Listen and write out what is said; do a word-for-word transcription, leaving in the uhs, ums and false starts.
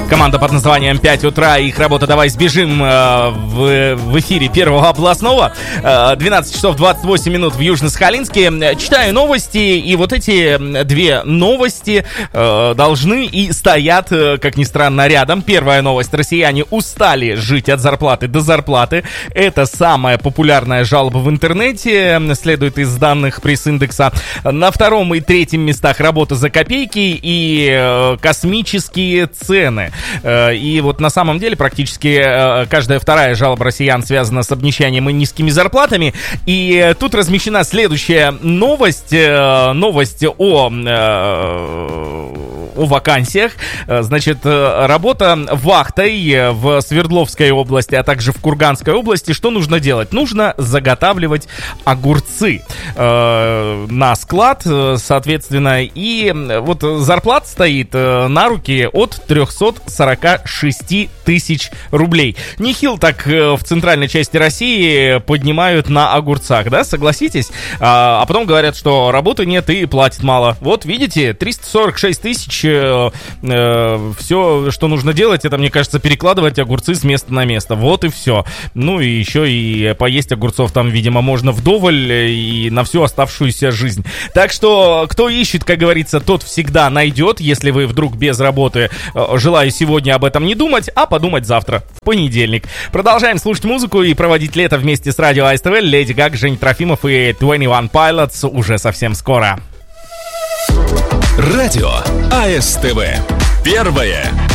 Команда под названием «пять утра». Их работа «Давай сбежим» э, в, в эфире Первого областного. Э, двенадцать часов двадцать восемь минут в Южно-Сахалинске. Читаю новости, и вот эти две новости э, должны и стоят, э, как ни странно, рядом. Первая новость. Россияне устали жить от зарплаты до зарплаты. Это самая популярная жалоба в интернете, следует из данных пресс-индекса. На втором и третьем местах работа за копейки и э, космические цены. И вот на самом деле практически каждая вторая жалоба россиян связана с обнищанием и низкими зарплатами. И тут размещена следующая новость. Новость о, о вакансиях. Значит, работа вахтой в Свердловской области, а также в Курганской области. Что нужно делать? Нужно заготавливать огурцы на склад, соответственно. И вот зарплата стоит на руки от трехсот сорока шесть тысяч рублей. Нехил так в центральной части России поднимают на огурцах, да, согласитесь? А, а потом говорят, что работы нет и платят мало. Вот, видите, триста сорок шесть тысяч, э, э, все, что нужно делать, это, мне кажется, перекладывать огурцы с места на место. Вот и все. Ну и еще и поесть огурцов там, видимо, можно вдоволь и на всю оставшуюся жизнь. Так что, кто ищет, как говорится, тот всегда найдет. Если вы вдруг без работы, желаю сегодня об этом не думать, а подумать завтра, в понедельник. Продолжаем слушать музыку и проводить лето вместе с радио АСТВ. Леди Гаг, Женя Трофимов и двадцать один Pilots уже совсем скоро. Радио АСТВ. Первое